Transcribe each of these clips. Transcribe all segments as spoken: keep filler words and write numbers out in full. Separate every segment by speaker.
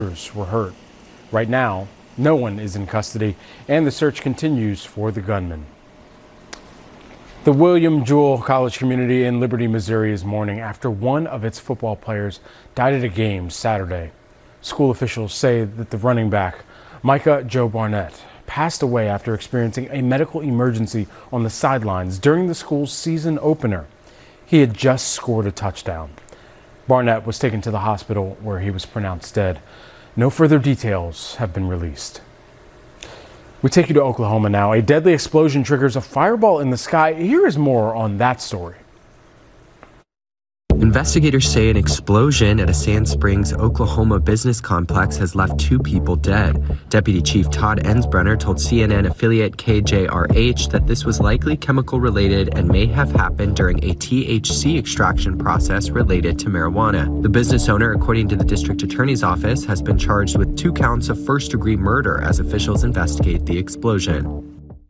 Speaker 1: were hurt. Right now, no one is in custody, and the search continues for the gunman. The William Jewell College community in Liberty, Missouri is mourning after one of its football players died at a game Saturday. School officials say that the running back, Micah Joe Barnett, passed away after experiencing a medical emergency on the sidelines during the school's season opener. He had just scored a touchdown. Barnett was taken to the hospital where he was pronounced dead. No further details have been released. We take you to Oklahoma now. A deadly explosion triggers a fireball in the sky. Here is more on that story.
Speaker 2: Investigators say an explosion at a Sand Springs, Oklahoma business complex has left two people dead. Deputy Chief Todd Ensbrenner told C N N affiliate K J R H that this was likely chemical related and may have happened during a T H C extraction process related to marijuana. The business owner, according to the district attorney's office, has been charged with two counts of first-degree murder as officials investigate the explosion.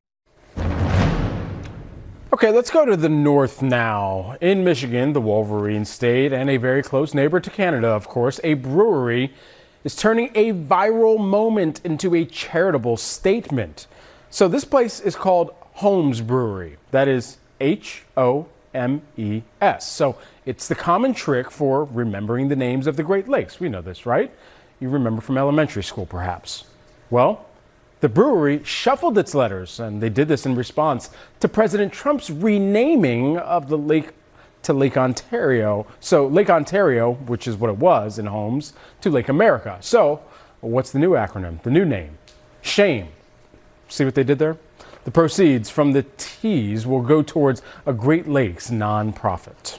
Speaker 1: Okay, let's go to the north now. In Michigan, the Wolverine State, and a very close neighbor to Canada, of course, a brewery is turning a viral moment into a charitable statement. So this place is called Holmes Brewery. That is H O M E S. So it's the common trick for remembering the names of the Great Lakes. We know this, right? You remember from elementary school, perhaps. Well, the brewery shuffled its letters, and they did this in response to President Trump's renaming of the lake to Lake Ontario. So Lake Ontario, which is what it was in Holmes, to Lake America. So what's the new acronym, the new name? SHAME. See what they did there? The proceeds from the T's will go towards a Great Lakes nonprofit.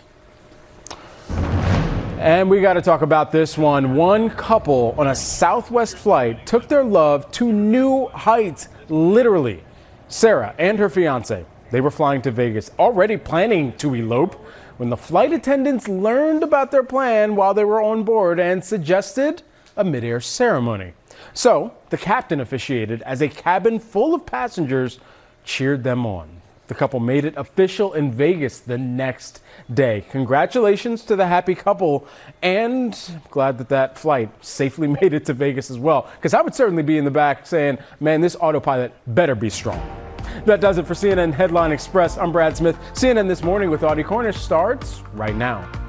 Speaker 1: And we got to talk about this one. One couple on a Southwest flight took their love to new heights, literally. Sarah and her fiance, they were flying to Vegas, already planning to elope, when the flight attendants learned about their plan while they were on board and suggested a midair ceremony. So the captain officiated as a cabin full of passengers cheered them on. The couple made it official in Vegas the next day. Congratulations to the happy couple, and glad that that flight safely made it to Vegas as well, because I would certainly be in the back saying, man, this autopilot better be strong. That does it for C N N Headline Express. I'm Brad Smith. C N N This Morning with Audie Cornish starts right now.